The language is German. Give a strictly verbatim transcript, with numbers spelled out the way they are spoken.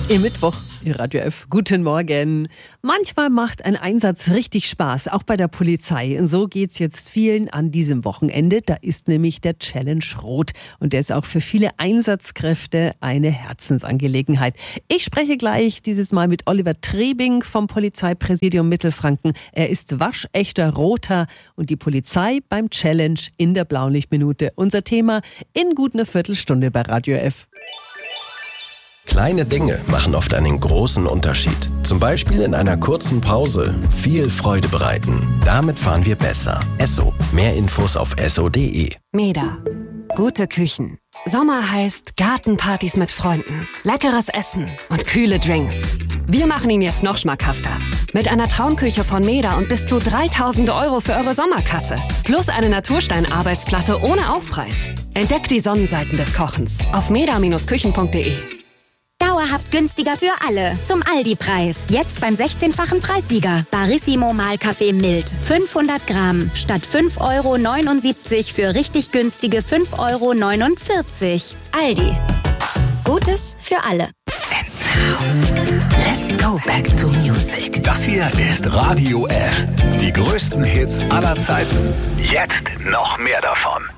Im Mittwoch, Radio F. Guten Morgen. Manchmal macht ein Einsatz richtig Spaß, auch bei der Polizei. Und so geht's jetzt vielen an diesem Wochenende. Da ist nämlich der Challenge Rot. Und der ist auch für viele Einsatzkräfte eine Herzensangelegenheit. Ich spreche gleich dieses Mal mit Oliver Trebing vom Polizeipräsidium Mittelfranken. Er ist waschechter Roter und die Polizei beim Challenge in der Blaulichtminute. Unser Thema in gut einer Viertelstunde bei Radio F. Kleine Dinge machen oft einen großen Unterschied. Zum Beispiel in einer kurzen Pause viel Freude bereiten. Damit fahren wir besser. Esso. Mehr Infos auf esso punkt de. Meda. Gute Küchen. Sommer heißt Gartenpartys mit Freunden, leckeres Essen und kühle Drinks. Wir machen ihn jetzt noch schmackhafter. Mit einer Traumküche von Meda und bis zu dreitausend Euro für eure Sommerkasse. Plus eine Naturstein-Arbeitsplatte ohne Aufpreis. Entdeckt die Sonnenseiten des Kochens auf meda Bindestrich küchen punkt de. Dauerhaft günstiger für alle. Zum Aldi-Preis. Jetzt beim sechzehnfachen Preissieger. Barissimo Mahlkaffee Mild. fünfhundert Gramm. Statt fünf Euro neunundsiebzig für richtig günstige fünf Euro neunundvierzig. Aldi. Gutes für alle. And now, let's go back to music. Das hier ist Radio F. Die größten Hits aller Zeiten. Jetzt noch mehr davon.